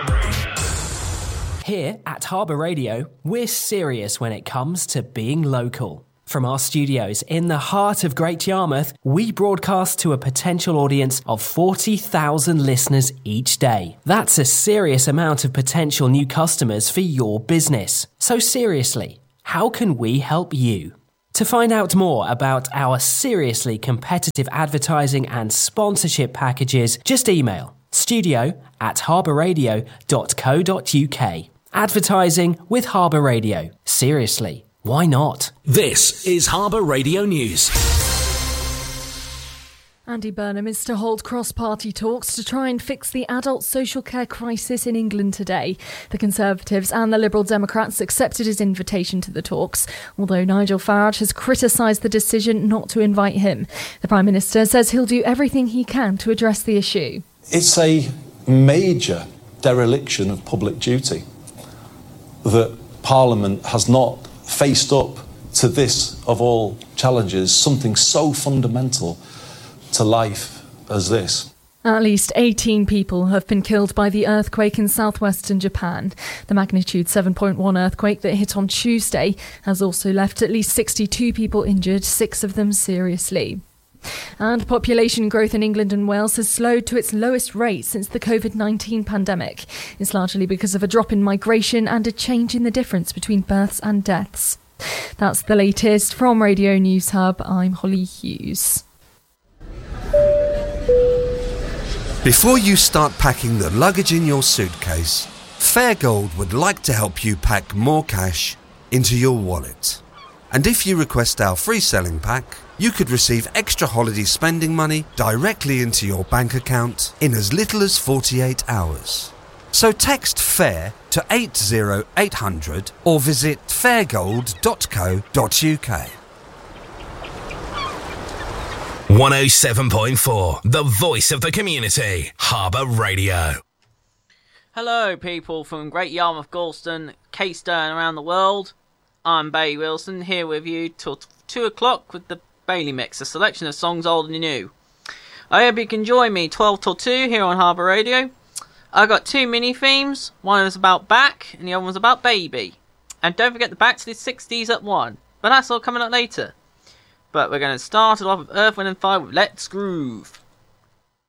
Here at Harbour Radio, we're serious when it comes to being local. From our studios in the heart of Great Yarmouth, we broadcast to a potential audience of 40,000 listeners each day. That's a serious amount of potential new customers for your business. So seriously, how can we help you? To find out more about our seriously competitive advertising and sponsorship packages, just email studio@harbourradio.co.uk. Advertising with Harbour Radio. Seriously, why not? This is Harbour Radio News. Andy Burnham is to hold cross-party talks to try and fix the adult social care crisis in England today. The Conservatives and the Liberal Democrats accepted his invitation to the talks, although Nigel Farage has criticised the decision not to invite him. The Prime Minister says he'll do everything he can to address the issue. It's a major dereliction of public duty that Parliament has not faced up to this, of all challenges, something so fundamental to life as this. At least 18 people have been killed by the earthquake in southwestern Japan. The magnitude 7.1 earthquake that hit on Tuesday has also left at least 62 people injured, 6 of them seriously. And population growth in England and Wales has slowed to its lowest rate since the COVID-19 pandemic. It's largely because of a drop in migration and a change in the difference between births and deaths. That's the latest from Radio News Hub. I'm Holly Hughes. Before you start packing the luggage in your suitcase, Fairgold would like to help you pack more cash into your wallet. And if you request our free selling pack, you could receive extra holiday spending money directly into your bank account in as little as 48 hours. So text FAIR to 80800 or visit fairgold.co.uk. 107.4, the voice of the community, Harbour Radio. Hello people from Great Yarmouth, Galston, Caiston around the world. I'm Bailey Wilson, here with you till 2 o'clock with the Bailey Mix, a selection of songs old and new. I hope you can join me 12 till 2 here on Harbour Radio. I got 2 mini themes, one is about back and the other one's about baby. And don't forget the Back to the 60s at 1, but that's all coming up later. But we're going to start it off with Earth, Wind and Fire with Let's Groove.